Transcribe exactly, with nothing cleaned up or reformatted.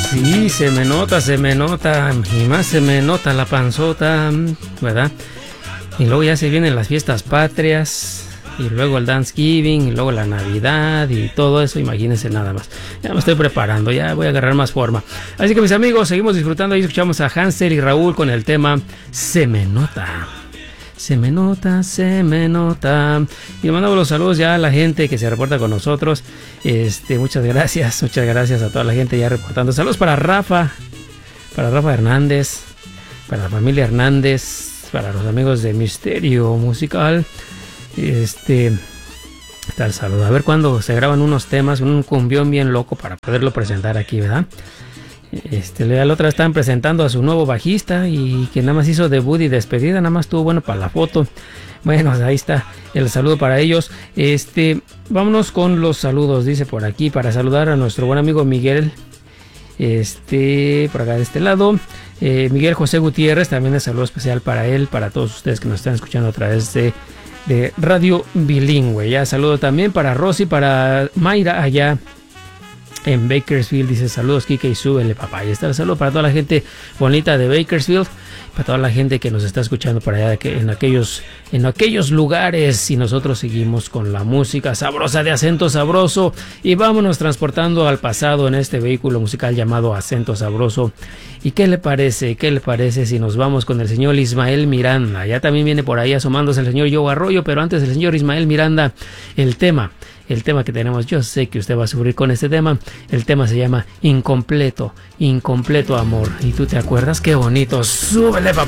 Sí, se me nota, se me nota, y más se me nota la panzota, ¿verdad? Y luego ya se vienen las fiestas patrias, y luego el Thanksgiving, y luego la Navidad, y todo eso, imagínense nada más. Ya me estoy preparando, ya voy a agarrar más forma. Así que mis amigos, seguimos disfrutando y escuchamos a Hansel y Raúl con el tema Se me nota. Se me nota, se me nota. Y le mandamos los saludos ya a la gente que se reporta con nosotros. Este, muchas gracias, muchas gracias a toda la gente ya reportando. Saludos para Rafa, para Rafa Hernández, para la familia Hernández, para los amigos de Misterio Musical. Este, tal saludo. A ver cuándo se graban unos temas, un cumbión bien loco para poderlo presentar aquí, ¿verdad? Este, la otra están presentando a su nuevo bajista y que nada más hizo debut y despedida, nada más estuvo bueno para la foto. Bueno, ahí está el saludo para ellos. Este, vámonos con los saludos, dice por aquí, para saludar a nuestro buen amigo Miguel. Este, por acá de este lado, eh, Miguel José Gutiérrez, también un saludo especial para él, para todos ustedes que nos están escuchando a través de, de Radio Bilingüe. Ya saludo también para Rosy, para Mayra allá en Bakersfield, dice saludos Kike y súbele papá. Y está el saludo para toda la gente bonita de Bakersfield, para toda la gente que nos está escuchando por allá que en aquellos en aquellos lugares. Y nosotros seguimos con la música sabrosa de Acento Sabroso y vámonos transportando al pasado en este vehículo musical llamado Acento Sabroso. ¿Y qué le parece? ¿Qué le parece si nos vamos con el señor Ismael Miranda? Ya también viene por ahí asomándose el señor Joe Arroyo, pero antes el señor Ismael Miranda, el tema El tema que tenemos, yo sé que usted va a sufrir con este tema. El tema se llama Incompleto, Incompleto Amor. ¿Y tú te acuerdas? ¡Qué bonito! ¡Súbele, papá!